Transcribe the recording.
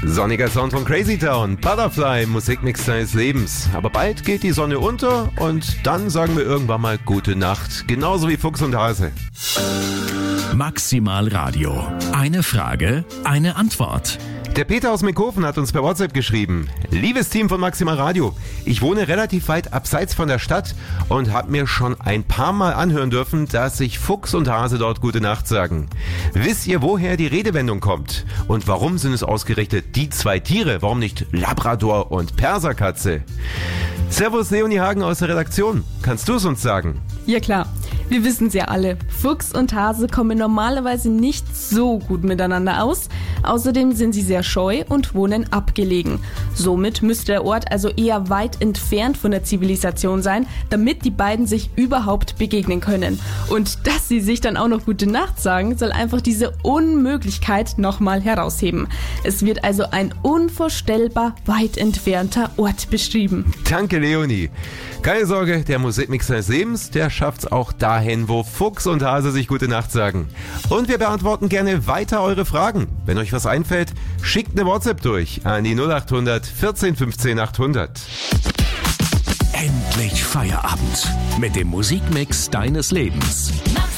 Sonniger Sound von Crazy Town, Butterfly, Musikmix deines Lebens. Aber bald geht die Sonne unter und dann sagen wir irgendwann mal gute Nacht. Genauso wie Fuchs und Hase. Maximal Radio. Eine Frage, eine Antwort. Der Peter aus Mekofen hat uns per WhatsApp geschrieben: Liebes Team von Maximal Radio, ich wohne relativ weit abseits von der Stadt und habe mir schon ein paar Mal anhören dürfen, dass sich Fuchs und Hase dort gute Nacht sagen. Wisst ihr, woher die Redewendung kommt? Und warum sind es ausgerechnet die zwei Tiere? Warum nicht Labrador und Perserkatze? Servus Leonie Hagen aus der Redaktion. Kannst du es uns sagen? Ja klar, wir wissen es ja alle. Fuchs und Hase kommen normalerweise nicht so gut miteinander aus. Außerdem sind sie sehr scheu und wohnen abgelegen. Somit müsste der Ort also eher weit entfernt von der Zivilisation sein, damit die beiden sich überhaupt begegnen können. Und dass sie sich dann auch noch gute Nacht sagen, soll einfach diese Unmöglichkeit nochmal herausheben. Es wird also ein unvorstellbar weit entfernter Ort beschrieben. Danke Leonie. Keine Sorge, der Musikmix deines Lebens, der schafft's auch dahin, wo Fuchs und Hase sich gute Nacht sagen. Und wir beantworten gerne weiter eure Fragen. Wenn euch was einfällt, schickt eine WhatsApp durch an die 0800 14 15 800. Endlich Feierabend mit dem Musikmix deines Lebens.